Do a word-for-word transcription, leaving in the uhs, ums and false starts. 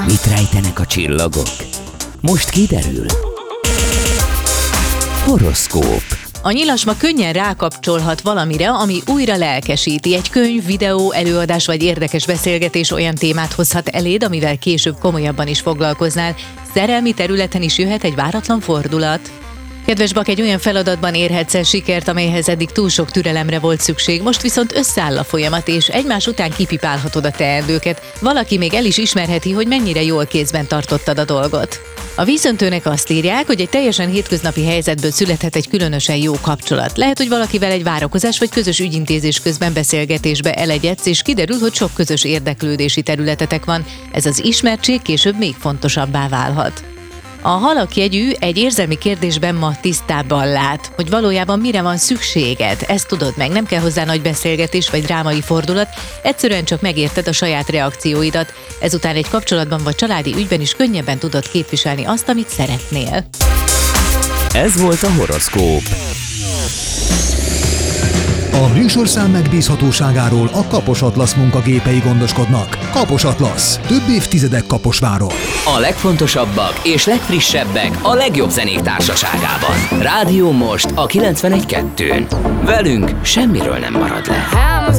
Mit rejtenek a csillagok? Most kiderül. Horoszkóp. A nyilas ma könnyen rákapcsolhat valamire, ami újra lelkesíti. Egy könyv, videó, előadás vagy érdekes beszélgetés olyan témát hozhat eléd, amivel később komolyabban is foglalkoznál. Szerelmi területen is jöhet egy váratlan fordulat. Kedves Bak, egy olyan feladatban érhetsz el sikert, amelyhez eddig túl sok türelemre volt szükség, most viszont összeáll a folyamat, és egymás után kipipálhatod a teendőket. Valaki még el is ismerheti, hogy mennyire jól kézben tartottad a dolgot. A vízöntőnek azt írják, hogy egy teljesen hétköznapi helyzetből születhet egy különösen jó kapcsolat. Lehet, hogy valakivel egy várakozás vagy közös ügyintézés közben beszélgetésbe elegyedsz, és kiderül, hogy sok közös érdeklődési területetek van. Ez az ismertség később még fontosabbá válhat. A halak jegyű egy érzelmi kérdésben ma tisztábban lát, hogy valójában mire van szükséged. Ezt tudod meg, nem kell hozzá nagy beszélgetés vagy drámai fordulat, egyszerűen csak megérted a saját reakcióidat. Ezután egy kapcsolatban vagy családi ügyben is könnyebben tudod képviselni azt, amit szeretnél. Ez volt a horoszkóp. A műsorszám megbízhatóságáról a Kapos Atlasz munkagépei gondoskodnak. Kapos Atlasz. Több évtizedek Kaposváron. A legfontosabbak és legfrissebbek a legjobb zenék társaságában. Rádió Most a kilencvenegy kettőn. Velünk semmiről nem marad le.